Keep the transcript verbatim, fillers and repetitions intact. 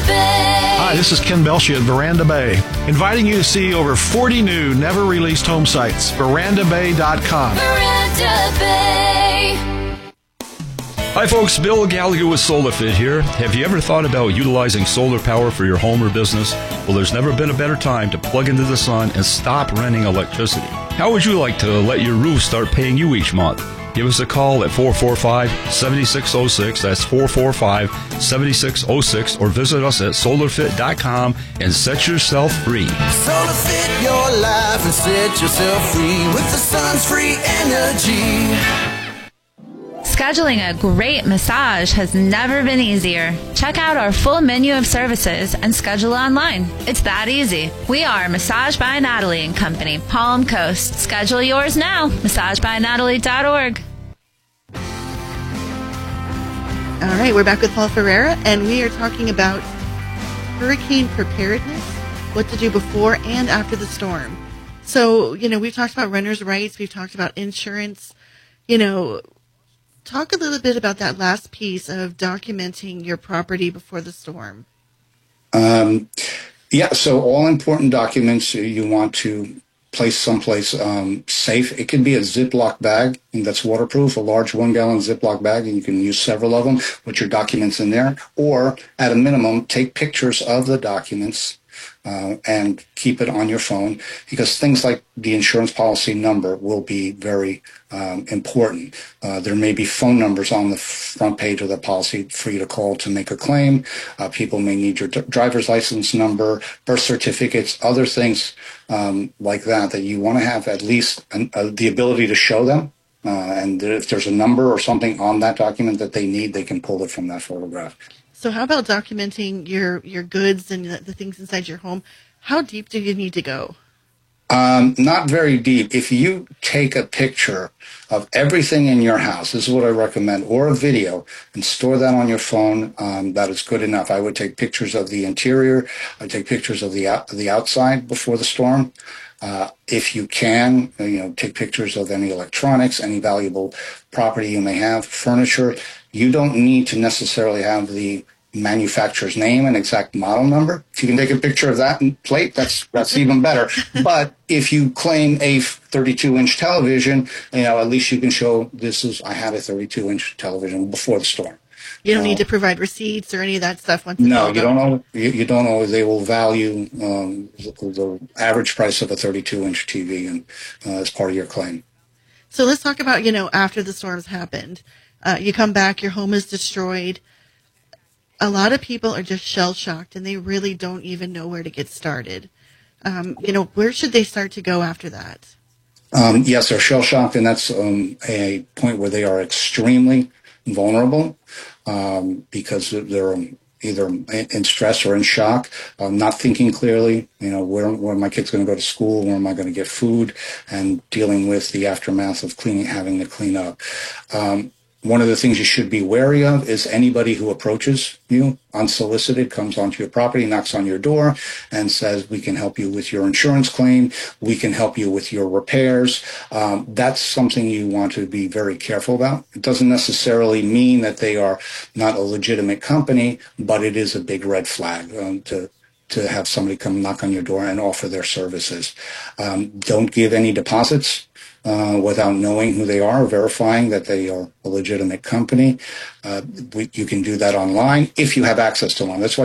Bay. Hi, this is Ken Belshie at Veranda Bay, inviting you to see over forty new, never-released home sites. veranda bay dot com. Veranda Bay. Hi folks, Bill Gallagher with SolarFit here. Have you ever thought about utilizing solar power for your home or business? Well, there's never been a better time to plug into the sun and stop renting electricity. How would you like to let your roof start paying you each month? Give us a call at four four five, seven six zero six, that's four four five, seven six zero six, or visit us at solar fit dot com and set yourself free. SolarFit your life and set yourself free with the sun's free energy. Scheduling a great massage has never been easier. Check out our full menu of services and schedule online. It's that easy. We are Massage by Natalie and Company, Palm Coast. Schedule yours now. massage by natalie dot org. All right, we're back with Paul Ferreira, and we are talking about hurricane preparedness, what to do before and after the storm. So, you know, we've talked about renters' rights. We've talked about insurance. You know, talk a little bit about that last piece of documenting your property before the storm. Um, yeah, so all important documents you want to place someplace um, safe. It can be a Ziploc bag that's waterproof, a large one-gallon Ziploc bag, and you can use several of them, put your documents in there, or at a minimum, take pictures of the documents Uh, and keep it on your phone, because things like the insurance policy number will be very um, important. Uh, there may be phone numbers on the front page of the policy for you to call to make a claim. Uh, people may need your d- driver's license number, birth certificates, other things um, like that that you want to have at least an, uh, the ability to show them. Uh, and if there's a number or something on that document that they need, they can pull it from that photograph. So how about documenting your, your goods and the, the things inside your home? How deep do you need to go? Um, not very deep. If you take a picture of everything in your house, this is what I recommend, or a video, and store that on your phone, um, that is good enough. I would take pictures of the interior. I would take pictures of the out, the outside before the storm. Uh, if you can, you know, take pictures of any electronics, any valuable property you may have, furniture. You don't need to necessarily have the manufacturer's name and exact model number. If you can take a picture of that and plate, that's that's even better. But if you claim a thirty-two inch television, you know, at least you can show this is I had a thirty-two inch television before the storm. You don't uh, need to provide receipts or any of that stuff. Once no, you don't know. You, you don't know. They will value um, the, the average price of a thirty-two inch T V and uh, as part of your claim. So let's talk about, you know, after the storms happened, uh, you come back, your home is destroyed. A lot of people are just shell-shocked, and they really don't even know where to get started. Um, you know, where should they start to go after that? Um, yes, they're shell-shocked, and that's um, a point where they are extremely vulnerable um, because they're either in stress or in shock, um, not thinking clearly. You know, where, where my kid's going to go to school, where am I going to get food, and dealing with the aftermath of cleaning, having to clean up. Um, One of the things you should be wary of is anybody who approaches you unsolicited, comes onto your property, knocks on your door, and says, we can help you with your insurance claim, we can help you with your repairs. Um, that's something you want to be very careful about. It doesn't necessarily mean that they are not a legitimate company, but it is a big red flag um, to to have somebody come knock on your door and offer their services. Um, don't give any deposits uh, without knowing who they are, verifying that they are a legitimate company. Uh, we, you can do that online if you have access to one. That's why